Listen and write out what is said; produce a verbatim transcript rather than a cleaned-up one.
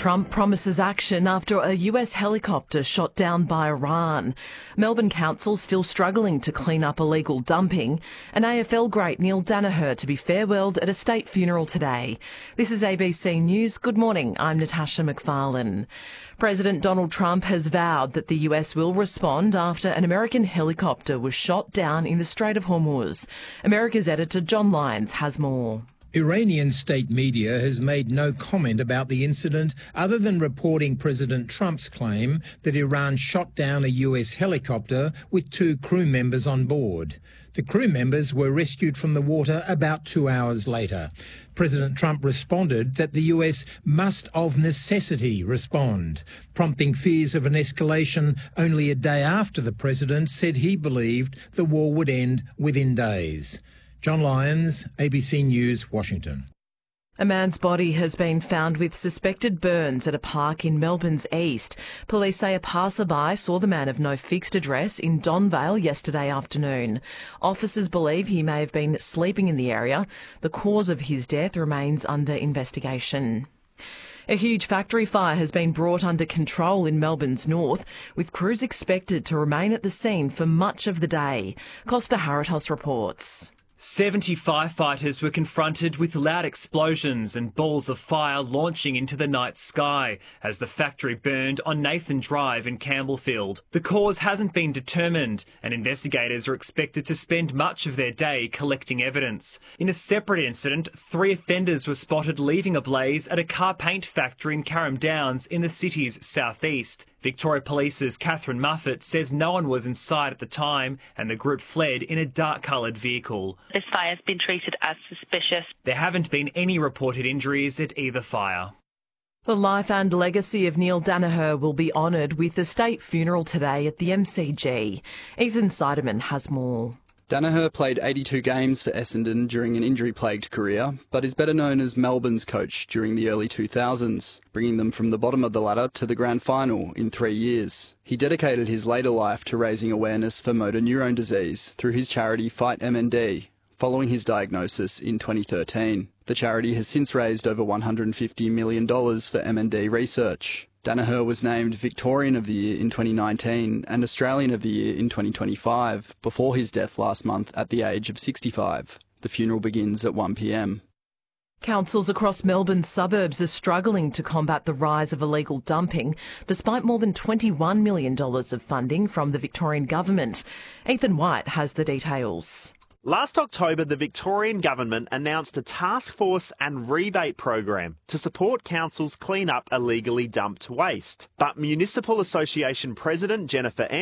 Trump promises action after a U S helicopter shot down by Iran. Melbourne Council still struggling to clean up illegal dumping. And A F L great Neil Daniher to be farewelled at a state funeral today. This is A B C News. Good morning. I'm Natasha McFarlane. President Donald Trump has vowed that the U S will respond after an American helicopter was shot down in the Strait of Hormuz. America's editor John Lyons has more. Iranian state media has made no comment about the incident other than reporting President Trump's claim that Iran shot down a U S helicopter with two crew members on board. The crew members were rescued from the water about two hours later. President Trump responded that the U S must of necessity respond, prompting fears of an escalation only a day after the president said he believed the war would end within days. John Lyons, A B C News, Washington. A man's body has been found with suspected burns at a park in Melbourne's east. Police say a passerby saw the man of no fixed address in Donvale yesterday afternoon. Officers believe he may have been sleeping in the area. The cause of his death remains under investigation. A huge factory fire has been brought under control in Melbourne's north, with crews expected to remain at the scene for much of the day. Costa Haritos reports. seventy firefighters were confronted with loud explosions and balls of fire launching into the night sky as the factory burned on Nathan Drive in Campbellfield. The cause hasn't been determined, and investigators are expected to spend much of their day collecting evidence. In a separate incident, three offenders were spotted leaving a blaze at a car paint factory in Carrum Downs in the city's southeast. Victoria Police's Catherine Muffet says no one was inside at the time and the group fled in a dark-coloured vehicle. This fire has been treated as suspicious. There haven't been any reported injuries at either fire. The life and legacy of Neil Daniher will be honoured with a state funeral today at the M C G. Ethan Seidemann has more. Daniher played eighty-two games for Essendon during an injury-plagued career, but is better known as Melbourne's coach during the early two thousands, bringing them from the bottom of the ladder to the grand final in three years. He dedicated his later life to raising awareness for motor neurone disease through his charity Fight M N D, following his diagnosis in twenty thirteen. The charity has since raised over one hundred fifty million dollars for M N D research. Daniher was named Victorian of the Year in twenty nineteen and Australian of the Year in twenty twenty-five, before his death last month at the age of sixty-five. The funeral begins at one p m. Councils across Melbourne's suburbs are struggling to combat the rise of illegal dumping, despite more than twenty-one million dollars of funding from the Victorian Government. Ethan White has the details. Last October, the Victorian Government announced a task force and rebate program to support councils clean up illegally dumped waste. But Municipal Association President Jennifer